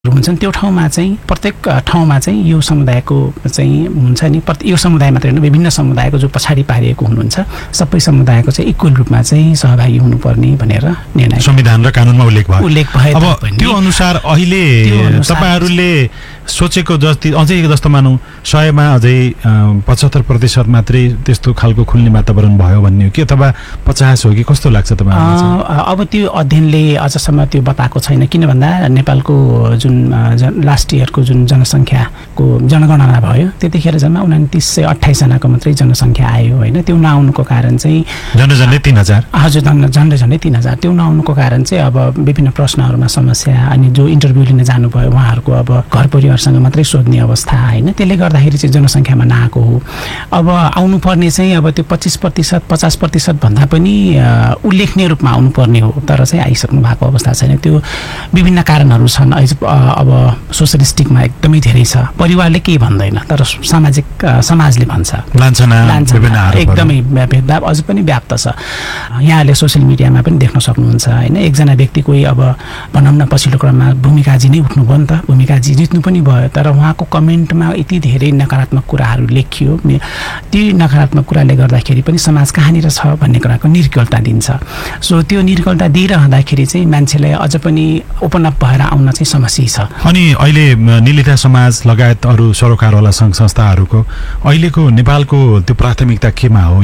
हुन्छन् त्यो ठाउँमा चाहिँ प्रत्येक ठाउँमा चाहिँ यो समुदायको चाहिँ हुन्छ नि यो समुदाय मात्रै होइन विभिन्न समुदायको जो पछाडि पारिएको हुनुहुन्छ सबै समुदायको चाहिँ इक्वल रूपमा चाहिँ सहभागी हुनुपर्ने भनेर निर्णय संविधान र कानुनमा उल्लेख भए अब त्यो अनुसार अहिले तपाईहरुले सोचेको जस्तो मानौ 100 मा अझै 75% मात्रै त्यस्तो खालको खुल्ने वातावरण भयो भन्ने हो कि अथवा 50 हो कि कस्तो लाग्छ तपाईहरुलाई? अब त्यो अध्ययनले अझसम्म त्यो बताएको छैन किन भन्दा नेपालको जुन लास्ट इयरको जुन जनसंख्याको जनगणना भयो त्यतिखेर जम्मा 2928 जनाको मात्रै जनसंख्या आयो हैन। त्यो नआउनुको कारण चाहिँ झन्डै 3000 हजुर झन्डै 3000 त्यो नआउनुको कारण चाहिँ अब विभिन्न प्रश्नहरुमा समस्या अनि जो इन्टरभ्यु लिन जानुभयो उहाँहरुको अब घर परिवारसँग मात्रै सोध्ने अवस्था हैन त्यसले गर्दाखेरि चाहिँ जनसंख्यामा नआएको हो। अब आउनु पर्ने चाहिँ अब त्यो 25% 50% भन्दा पनि उल्लेखनीय रूपमा आउनु पर्ने हो तर चाहिँ आइसक्नु भएको अवस्था छैन। त्यो विभिन्न कारणहरु छन्। अब सोशल स्टिगमा एकदमै धेरै छ। परिवारले केही भन्दैन तर समाजले भन्छ एकदमै भेदभाव अझ पनि व्याप्त छ। यहाँले सोशल मिडियामा पनि देख्न सक्नुहुन्छ हैन। एकजना व्यक्ति कोही अब भनौं न पछिल्लो क्रममा भूमिकाजी नै उठ्नु भयो नि त भूमिकाजी जित्नु पनि भयो तर उहाँको कमेन्टमा यति धेरै नकारात्मक कुराहरू लेखियो। ती नकारात्मक कुराले गर्दाखेरि पनि समाज कहाँनिर छ भन्ने कुराको निर्गलता दिन्छ। सो त्यो निर्गलता दिइरहँदाखेरि चाहिँ मान्छेलाई अझ पनि ओपन अप भएर आउन चाहिँ समस्या छ। अनि अहिले निलिता समाज लगायत अरु सरोकारवाला संघ संस्थाहरूको अहिलेको नेपालको त्यो प्राथमिकता केमा हो?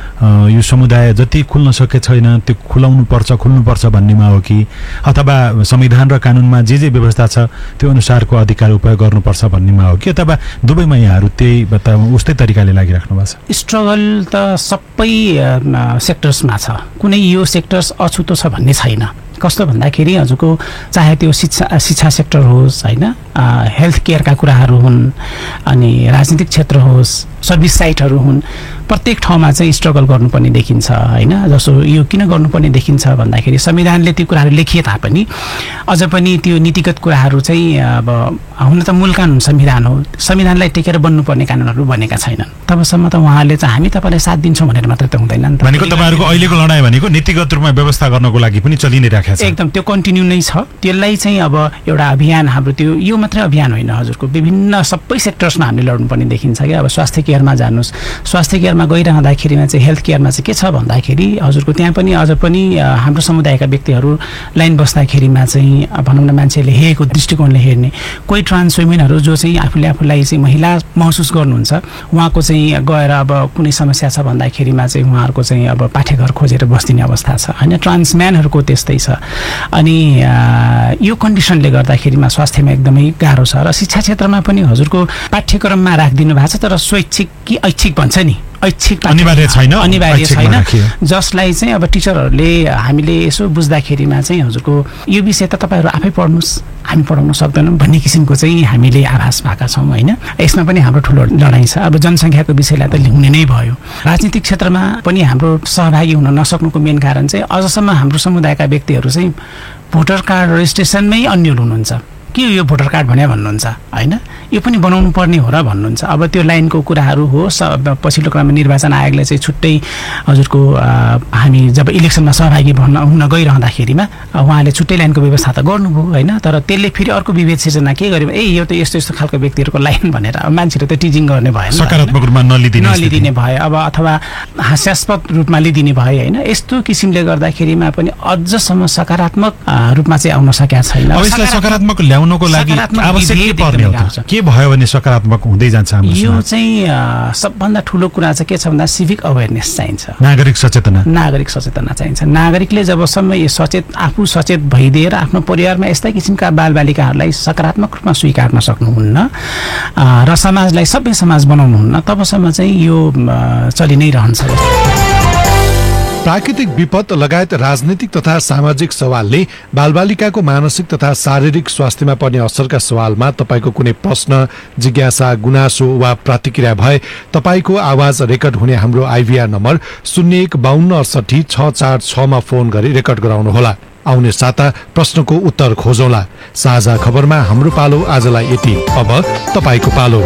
यो समुदाय जति खुल्न सके छैन त्यो खुल्नु पर्छ भन्नेमा हो कि अथवा संविधान र कानुनमा जे व्यवस्था छ त्यो अनुसारको अधिकार उपयोग गर्नुपर्छ भन्नेमा हो कि अथवा दुवैमा यहाँहरु त्यही उस्तै तरिकाले लागिराख्नु भएको छ? स्ट्रगल त सबै सेक्टर्समा छ। कुनै यो सेक्टर्स अछुतो छ भन्ने छैन। कस्तो भन्दाखेरि हजुरको चाहे त्यो शिक्षा सेक्टर होस् हैन हेल्थ केयरका कुराहरू हुन् अनि राजनीतिक क्षेत्र होस् सर्भिस साइटहरू हुन् प्रत्येक ठाउँमा चाहिँ स्ट्रगल गर्नुपर्ने देखिन्छ हैन। जसो यो किन गर्नुपर्ने देखिन्छ भन्दाखेरि संविधानले त्यो कुराहरू लेखिए तापनि अझ पनि त्यो नीतिगत कुराहरू चाहिँ अब हुन त मूल कानुन संविधान हो। संविधानलाई टेकेर बन्नुपर्ने कानुनहरू बनेका छैनन्। तबसम्म त उहाँले चाहिँ हामी तपाईलाई साथ दिन्छौं भनेर मात्र त हुँदैन नि त। भनेको तपाईहरुको अहिलेको लडाई भनेको नीतिगत रूपमा व्यवस्था गर्नको लागि पनि चलि नै राखेको छ। एकदम त्यो कन्टिन्यू नै छ। त्यसलाई चाहिँ अब एउटा अभियान हाम्रो त्यो यो मात्रै अभियान होइन हजुरको विभिन्न सबै सेक्टर्समा हामीले लड्नुपर्ने देखिन्छ कि अब स्वास्थ्य केयरमा जानुस् स्वास्थ्य केयरमा गइरहँदाखेरिमा चाहिँ हेल्थ केयरमा चाहिँ के छ भन्दाखेरि हजुरको त्यहाँ पनि अझ पनि हाम्रो समुदायका व्यक्तिहरू लाइन बस्दाखेरिमा चाहिँ भनौं न मान्छेले हेरेको दृष्टिकोणले हेर्ने कोही ट्रान्स वुमेनहरू जो चाहिँ आफूलाई चाहिँ महिला महसुस गर्नुहुन्छ उहाँको चाहिँ गएर अब कुनै समस्या छ भन्दाखेरिमा चाहिँ उहाँहरूको चाहिँ अब पाठेघर खोजेर बस्दिने अवस्था छ हैन। ट्रान्स म्यानहरूको त्यस्तै छ। अनि यो कन्डिसनले गर्दाखेरिमा स्वास्थ्यमा एकदमै गाह्रो छ र शिक्षा क्षेत्रमा पनि हजुरको पाठ्यक्रममा राखिदिनु भएको छ तर स्वैच्छिक कि ऐच्छिक भन्छ नि ऐच्छिक अनिवार्य छैन जसलाई चाहिँ अब टिचरहरूले हामीले यसो बुझ्दाखेरिमा चाहिँ हजुरको यो विषय त तपाईहरु आफै पढ्नुस् हामी पढाउन सक्दैनौं भन्ने किसिमको चाहिँ हामीले आभास भएका छौं हैन। यसमा पनि हाम्रो ठूलो लडाई छ। अब जनसंख्याको विषयलाई त हुने नै भयो। राजनीतिक क्षेत्रमा पनि हाम्रो सहभागी हुन नसक्नुको मेन कारण चाहिँ अझसम्म हाम्रो समुदायका व्यक्तिहरू चाहिँ भोटर कार्ड रेजिस्ट्रेसनमै अन्यल हुनुहुन्छ। के यो भोटर कार्ड भने भन्नुहुन्छ हैन। यो पनि बनाउनु पर्ने हो र भन्नुहुन्छ। अब त्यो लाइनको कुराहरू हो पछिल्लो क्रममा निर्वाचन आयोगले चाहिँ छुट्टै हजुरको हामी जब इलेक्सनमा सहभागी हुन गइरहँदाखेरिमा उहाँले छुट्टै लाइनको व्यवस्था त गर्नुभयो हैन। तर त्यसले फेरि अर्को विभेद सिर्जना के गर्यो यो त यस्तो खालको व्यक्तिहरुको लाइन भनेर मान्छेले त टिजिङ गर्ने भएन सकारात्मक रूपमा नलिदिने भए अब अथवा हास्यास्पद रूपमा लिदिने भए हैन। यस्तो किसिमले गर्दाखेरिमा पनि अझसम्म सकारात्मक रूपमा चाहिँ आउन सकेका छैन। अब यसलाई सकारात्मक ल्याउनको लागि आवश्यक के पर्ने हो त? के भयो भने सकारात्मक हुँदै जान्छ हाम्रो यो चाहिँ सबभन्दा ठूलो कुरा चाहिँ के छ भन्दा सिभिक अवेयरनेस चाहिन्छ। नागरिक सचेतना चाहिन्छ। नागरिकले जबसम्म यो आफू सचेत भइदिएर आफ्नो परिवारमा यस्ता किसिमका बालबालिकाहरूलाई सकारात्मक रूपमा स्वीकार्न सक्नुहुन्न र समाजलाई सभ्य समाज बनाउनुहुन्न तबसम्म चाहिँ यो चलि नै रहन्छ। प्राकृतिक विपद लगायत राजनीतिक तथा सामाजिक सवालले बालबालिकाको मानसिक तथा शारीरिक स्वास्थ्यमा पर्ने असरका सवालमा तपाईको कुनै प्रश्न जिज्ञासा गुनासो वा प्रतिक्रिया भए तपाईको आवाज रेकर्ड हुने हाम्रो आइभीआर नम्बर 0152686646 मा फोन गरी रेकर्ड गराउनुहोला। आउने साता प्रश्नको उत्तर खोजौला। साझा खबरमा हाम्रो पालो आजलाई यति। अब तपाईको पालो।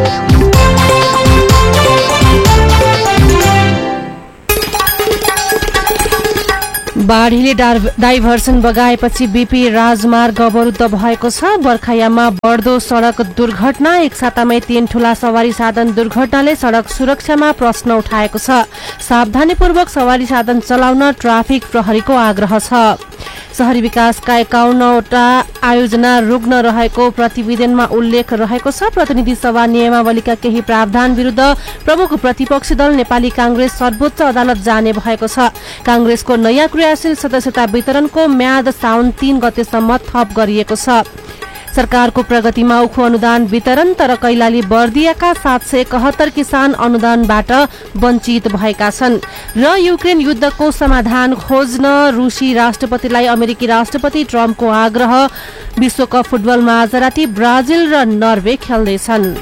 बाढीले डाइभर्सन बगाएपछि बीपी राजमार्ग अवरुद्ध भएको छ। बर्खायाममा बढ्दो सडक दुर्घटना, एक सातामै 3 ठूला सवारी साधन दुर्घटनाले सडक सुरक्षामा प्रश्न उठाएको छ। सावधानीपूर्वक सवारी साधन चलाउन ट्राफिक प्रहरीको आग्रह छ। शहरी विकासका 51वटा आयोजना रुग्ण रहेको प्रतिवेदनमा उल्लेख रहेको छ। प्रतिनिधि सभा नियमावलीका केही प्रावधान विरुद्ध प्रमुख प्रतिपक्षी दल नेपाली कांग्रेस सर्वोच्च अदालत जाने भएको छ। कांग्रेसको नयाँ क्रियाशील सदस्यता वितरणको म्याद साउन 3 गतेसम्म थप गरिएको छ। सरकारको प्रगतिमा उखु अनुदान वितरण, तर कैलाली बर्दियाका 771 किसान अनुदानबाट वञ्चित भएका छन्। र युक्रेन युद्धको समाधान खोज्न रुसी राष्ट्रपतिलाई अमेरिकी राष्ट्रपति ट्रम्पको आग्रह। विश्वकप फुटबलमा आज राति ब्राजिल र नर्वे खेल्दैछन्।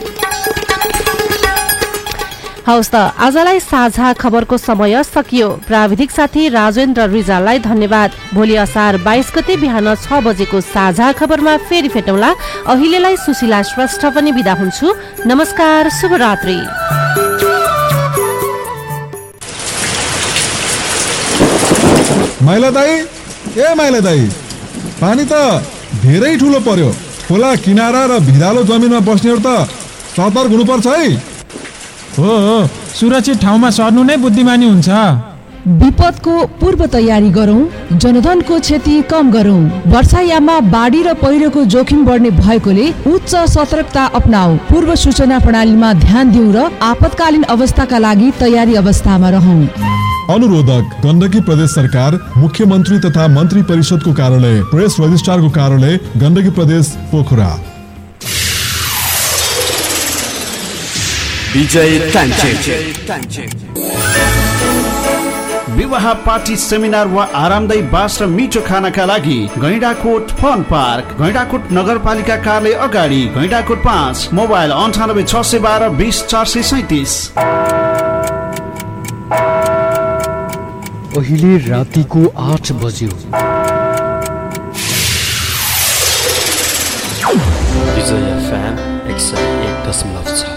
हवस् त, आजलाई साझा खबरको समय सकियो। प्राविधिक साथी राजेन्द्र रिजाललाई धन्यवाद। भोलि असार 22 गते बिहान 6 बजेको साझा खबरमा फेरि भेटौँला। अहिलेलाई सुशीला श्रेष्ठ पनि बिदा हुन्छु। नमस्कार, शुभरात्रि। माइला दाई, पानी त धेरै ठुलो पर्यो। खोला किनारा र भिरालो जमिनमा बस्नेहरू त सतर्क हुनुपर्छ है। हो, सुरक्षित ठाउँमा सर्नु नै बुद्धिमानी हुन्छ। विपदको पूर्व तयारी गरौं, जनधनको क्षति कम गरौं। वर्षायाममा बाढी र पहिरोको जोखिम बढ्ने भएकोले उच्च सतर्कता अपनाऊ। पूर्व सूचना प्रणालीमा ध्यान दिउँ र आपतकालीन अवस्थाका लागि तयारी अवस्थामा रहौं। अनुरोधक गण्डकी प्रदेश सरकार, मुख्यमन्त्री तथा मन्त्री परिषदको कार्यालय, प्रेस रजिस्ट्रारको कार्यालय, गण्डकी प्रदेश पोखरा। विजय टान्चे विवाह, पार्टी, सेमिनार वा आरामदायी बास र मिठो खानाका लागि गैंडाकोट फन पार्क, गैंडाकोट नगरपालिका कार्यालय अगाडि, गैंडाकोट 5, मोबाइल 98 612 20 437। अहिले रातिको 8 बज्यो। विजय FM 101.6।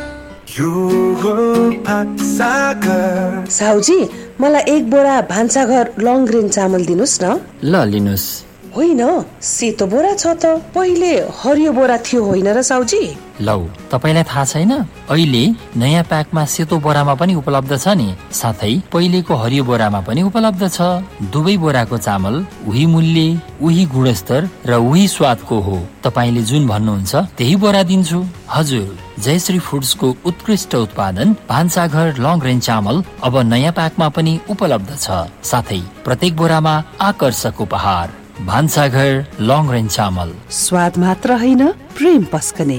साहुजी, मलाई 1 बोरा भान्साघर लङ ग्रेन चामल दिनुस् न। ल लिनुस्। होइन, सेतो बोरा छ त, पहिले हरियो बोरा थियो होइन र साहुजी? लौ, तपाईलाई थाहा छैन? अहिले नयाँ प्याकमा सेतो बोरामा पनि उपलब्ध छ नि, साथै पहिलेको हरियो बोरामा पनि उपलब्ध छ। दुवै बोराको चामल उही मूल्य, उही गुणस्तर र उही स्वादको हो। तपाईले जुन भन्नुहुन्छ त्यही बोरा दिन्छु। हजुर, जयश्री फुड्सको उत्कृष्ट उत्पादन भान्साघर लङ रेन्ज चामल अब नयाँ प्याकमा पनि उपलब्ध छ। साथै प्रत्येक बोरामा आकर्षक उपहार। भान्साघर लङ रेन्ज चामल, स्वाद मात्र होइन, प्रेम पस्कने।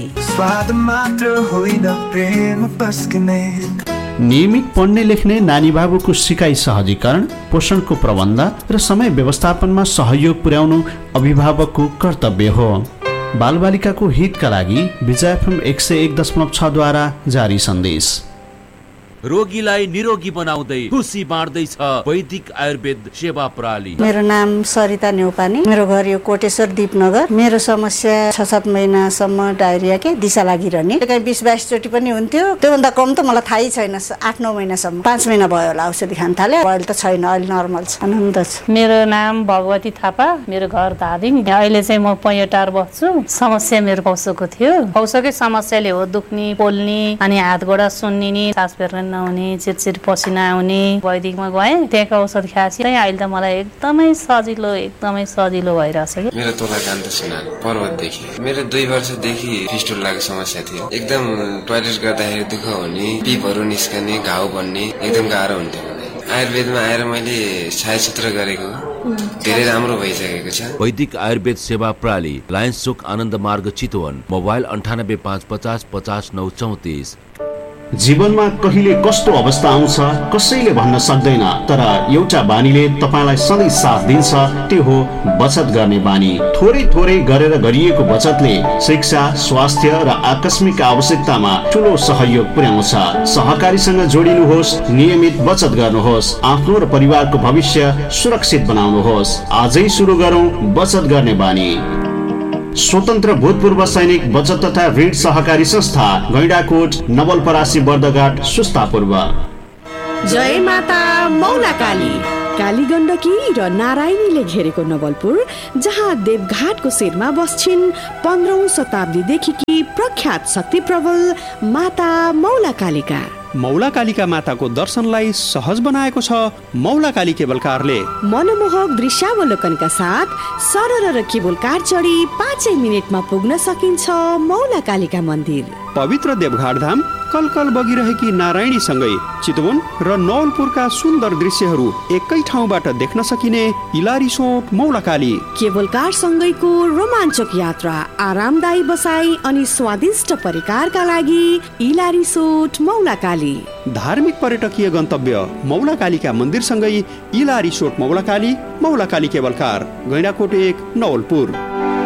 नियमित पढ्ने लेख्ने नानी बाबुको सिकाइ सहजीकरण, पोषणको प्रबन्ध र समय व्यवस्थापनमा सहयोग पुर्याउनु अभिभावकको कर्तव्य हो। बालबालिकाको हितका लागि विजय FM 101.6 द्वारा जारी सन्देश। रोगीलाई निरोगी बनाउँदै खुसी बाँड्दैछ वैदिक आयुर्वेद सेवा प्रणाली। मेरो नाम सरिता न्यौपाने, मेरो घर यो कोटेश्वर दीपनगर। मेरो समस्या 6-7 महिनासम्म डायरिया के दिशा लागिरहने, कहीँ 20-22 चोटि पनि हुन्थ्यो। त्योभन्दा कम त मलाई थाहै छैन। 8-9 महिनासम्म, 5 महिना भयो होला औषधि खान थाले। अहिले त छैन, अहिले नर्मल छ, आनन्द छ। मेरो नाम भगवती थापा, मेरो घर धादिङ। अहिले चाहिँ म पैयटार बस्छु। समस्या मेरो पौसोको थियो। पौसोकै समस्याले हो दुख्ने, पोल्ने, अनि हात गोडा सुन्निने, सास फेर्न नहुने, चिरचिर पसिना आउने। वैदिकमा गएँ, त्यहाँको औषध खाएपछि अहिले त मलाई एकदमै सजिलो भइरहेछ। मेरो तोला कान्त सुनार पर्वतदेखि। मेरो 2 वर्षदेखि फिस्टुलाको समस्या थियो। एकदम टोयलेट गर्दाखेरि दुःख हुने, पिपहरू निस्कने, घाउ बन्ने, एकदम गाह्रो हुन्थ्यो। आयुर्वेदमा आएर मैले छायासूत्र गरेको धेरै राम्रो भइसकेको छ। वैदिक आयुर्वेद सेवा प्रणाली, लायन्स चोक, आनन्द मार्ग, चितवन। मोबाइल 98 550 50 934। जीवनमा कहिले कस्तो अवस्था आउँछ कसैले भन्न सक्दैन, तर एउटा बानीले तपाईलाई सधैँ साथ दिन्छ, त्यो हो बचत गर्ने बानी। थोरै गरेर गरिएको बचतले शिक्षा, स्वास्थ्य र आकस्मिक आवश्यकतामा ठूलो सहयोग पुर्याउँछ। सहकारीसँग जोडिनुहोस्, नियमित बचत गर्नुहोस्, आफ्नो र परिवारको भविष्य सुरक्षित बनाउनुहोस्। आजै सुरु गरौँ बचत गर्ने बानी। स्वतन्त्र भूतपूर्व सैनिक बचत तथा ऋण सहकारी संस्था, गैंडाकोट, नवलपरासी, बर्दघाट, सुस्तापूर्व। जय माता मौला काली। कालीगण्डकी र नारायणीले घेरेको नवलपुर, जहाँ देवघाटको शिरमा बस्छिन् 15औं शताब्दीदेखि प्रख्यात शक्ति प्रबल माता मौलाकालिका। मौलाकालिका माताको दर्शनलाई सहज बनाएको छ मौलाकाली केबल कारले। मनमोहक दृश्यावलोकनका साथ सरर र केबल कार चढी 5 मिनेटमा पुग्न सकिन्छ मौलाकालिका मन्दिर। पवित्र देवघाट धाम कलकल बगिरहेकी नारायणीसँगै चितवन र नवलपुरका सुन्दर दृश्यहरू एकै ठाउँबाट देख्न सकिने इला रिसोर्ट मौलाकाली। केबल कार सँगैको रोमाञ्चक यात्रा, आरामदायी बसाई अनि स्वादिष्ट परिकारका लागि इला रिसोर्ट मौलाकाली। धार्मिक पर्यटकीय गन्तव्य मौलाकालीका मन्दिरसँगै इला resort मौलाकाली, मौलाकाली cable car, Gaindakot 1 Nawalpur.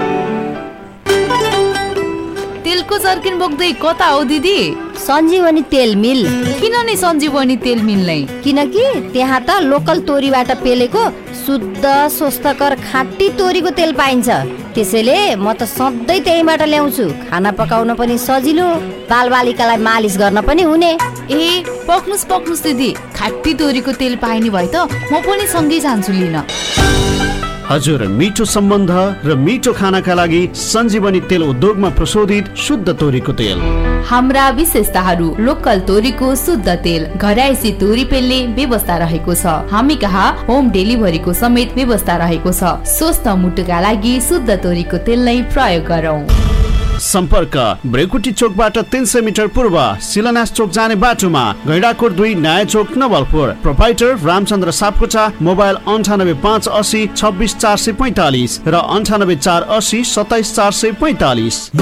तेलको जर्किन बोक्दै कता हो दिदी? सञ्जीवनी तेल मिल। किन नि सञ्जीवनी तेल मिल नै? किनकि त्यहाँ त लोकल तोरीबाट पेलेको शुद्ध स्वस्थकर खाँटी तोरीको तेल पाइन्छ। त्यसैले म त सधैँ त्यहीबाट ल्याउँछु। खाना पकाउन पनि सजिलो, बालबालिकालाई मालिस गर्न पनि हुने। ए पक्नुस् दिदी, खाँटी तोरीको तेल पाइने भए त म पनि सँगै जान्छु लिन। हजुर, मिठो सम्बन्ध र मिठो खानाका लागि सञ्जीवनी तेल उद्योगमा प्रशोधित शुद्ध तोरीको तेल। हाम्रा विशेषताहरू: लोकल तोरीको शुद्ध तेल, घरायसी तोरी पेल्ने व्यवस्था रहेको छ। हामी कहाँ होम डेलिभरीको समेत व्यवस्था रहेको छ। स्वस्थ मुटुका लागि शुद्ध तोरीको तेल नै प्रयोग गरौँ। सम्पर्क ब्रेकुटी चोकबाट 300 मिटर पूर्व शिलान्यास चोक जाने बाटोमा, गैंडाकोट 2 नयाँ चोक नवलपुर। प्रोपाइटर रामचन्द्र सापकोटा। मोबाइल 9858 26 445 र 98 480 27 445।